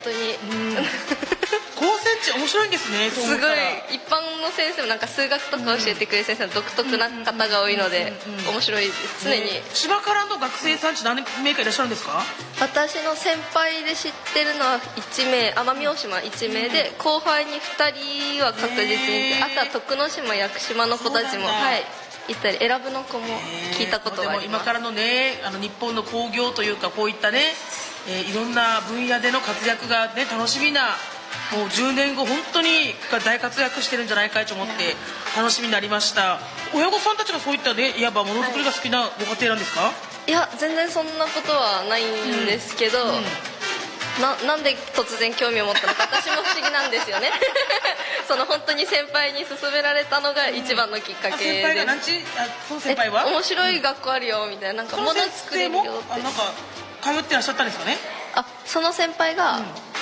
当に高専地面白いんですね。 すごい一般の先生もなんか数学とか教えてくれる先生の独特な方が多いので面白いです。常に千葉からの学生さんち何名かいらっしゃるんですか？ 私の先輩で知ってるのは1名、奄美大島1名で、後輩に2人は確実にいて、あとは徳之島屋久島の子たちもいたり、選ぶの子も聞いたことがあります。 でも今からのね日本の工業というかこういったね、いろんな分野での活躍がね楽しみな、もう10年後本当に大活躍してるんじゃないかと思って楽しみになりました。親御さんたちがそういったねいわばものづくりが好きなご家庭なんですか？ いや全然そんなことはないんですけど、なんで突然興味を持ったのか私も不思議なんですよねその本当に先輩に勧められたのが一番のきっかけで、 先輩がその先輩は面白い学校あるよみたいな、なんか物作れるよって、 なんか通ってらっしゃったんですかね？ その先輩が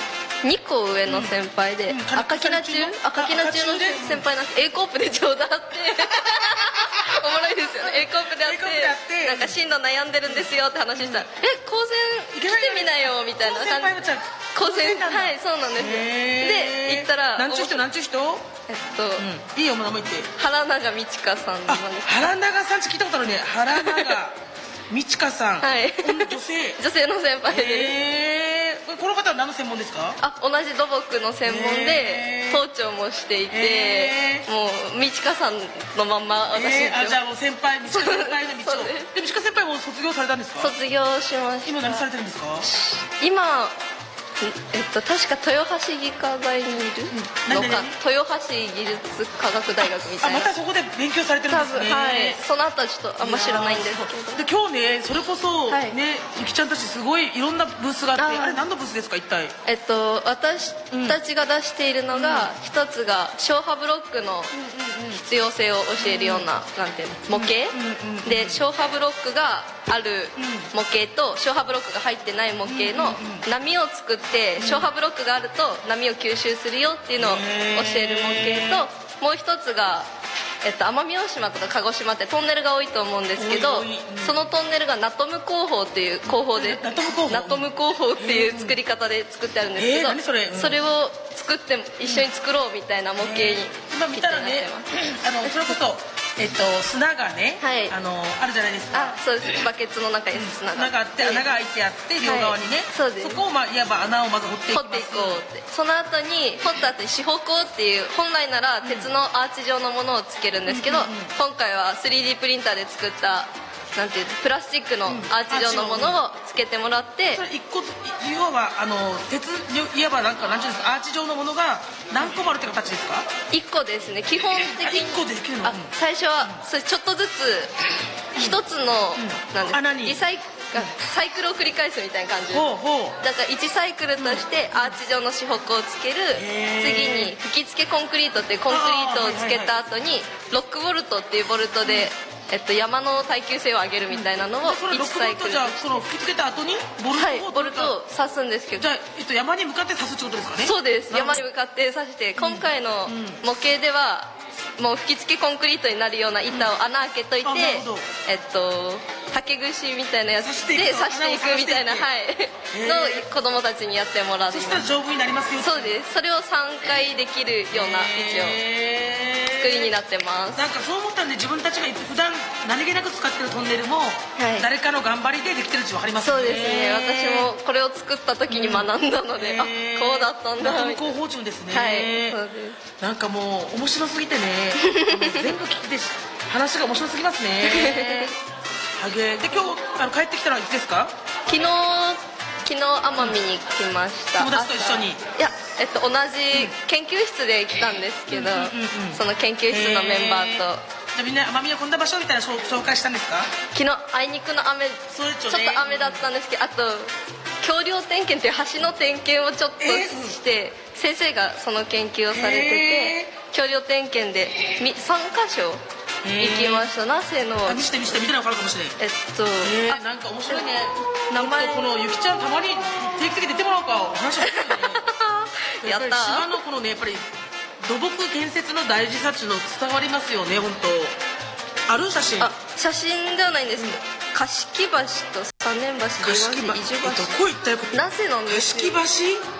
2個上の先輩で、赤木名中の先輩なんて A コープでちょうどあっておもろいですよね。 A コープであってなんか進路悩んでるんですよって話したら高専来てみなよみたいな感じで、高専はいそうなんですよ。で行ったら何ちゅう人いいお名前言って。 原永美智香さんなんです。 原永さんって聞いたことあるね。原永美智香さん、 はい女性の先輩です。 この方は何の専門ですか？ 同じ土木の専門で校長もしていて、もう美智香さんのまんま私じゃあもう先輩、美智香先輩の道をで美智香先輩も卒業されたんですか？ 卒業しました。 今何されてるんですか？ 今確か豊橋技科大にいるのか、豊橋技術科学大学みたいな。 またそこで勉強されてるんですね。 はい、その後はちょっとあんま知らないんですけど、 今日ねそれこそねゆきちゃんたちすごいいろんなブースがあって、あれ何のブースですか一体？ 私たちが出しているのが一つが消波ブロックの必要性を教えるようななんていうの模型で、消波ブロックがある模型と消波ブロックが入ってない模型の波を作って消波ブロックがあると波を吸収するよっていうのを教える模型と、もう一つが奄美大島とか鹿児島ってトンネルが多いと思うんですけど、そのトンネルがナトム工法っていう工法でナトム工法っていう作り方で作ってあるんですけど、それを作って一緒に作ろうみたいな模型に今見たらねそれこそ砂がねあるじゃないですか。 そうです。バケツの中に砂があって穴が開いてあって両側にね、そこをいわば穴をまず掘っていこうって、その後に掘った後に四方鋼っていう本来なら鉄のアーチ状のものをつけるんですけど、今回は 3D プリンターで作ったなんていうプラスチックのアーチ状のものをつけてもらって、 それ一個いわば鉄いわばなんていうんですか、アーチ状のものが何個もあるって形ですか ？1個ですね。基本的に 1個でできるの？ 最初はちょっとずつ一つの穴にサイクルを繰り返すみたいな感じです。だから1サイクルとしてアーチ状の四方鋼をつける、次に吹き付けコンクリートっていうコンクリートをつけた後にロックボルトっていうボルトで山の耐久性を上げるみたいなのを1サイクル。 じゃあその吹き付けた後にボルトを刺すんですけど、 じゃあ山に向かって刺すってことですかね？ そうです。山に向かって刺して、今回の模型ではもう吹き付けコンクリートになるような板を穴開けといて、竹串みたいなやつで刺していくみたいな、の子供たちにやってもらって、 そしたら丈夫になりますよ。 そうです。それを3回できるような一応作りになってます。 なんかそう思ったんで、自分たちが普段何気なく使ってるトンネルも誰かの頑張りでできてるって分かりますね。 そうですね。私もこれを作った時に学んだので、こうだったんだみたいな。 工法中ですね。 はい、そうです。 なんかもう面白すぎてね全部聞いて話が面白すぎますねで今日帰ってきたのはいつですか？ 昨日奄美に来ました。 友達と一緒に？いや同じ研究室で来たんですけど、その研究室のメンバーと。 じゃあみんな奄美はこんな場所みたいな紹介したんですか？ 昨日あいにくの雨、ちょっと雨だったんですけど、あと橋梁点検という橋の点検をちょっとして、先生がその研究をされてて、橋梁点検で3カ所行きました。那瀬の見せて見たら分かるかもしれない。なんか面白いね。名前このゆきちゃんたまに定期的に出てもらおうか話をしてるねやったー。 島のこのねやっぱり土木建設の大事さっていうの伝わりますよね。本当ある写真？ 写真ではないんですけど、樫木橋と三年橋で移住橋、 どこ行ったよ？ 那瀬なんですよ。 樫木橋？